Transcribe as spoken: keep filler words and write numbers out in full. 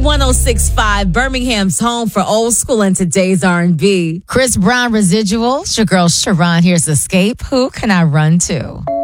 one oh six point five, Birmingham's home for old school and today's R and B. Chris Brown Residual. It's your girl Sharon. Here's Escape. Who can I run to?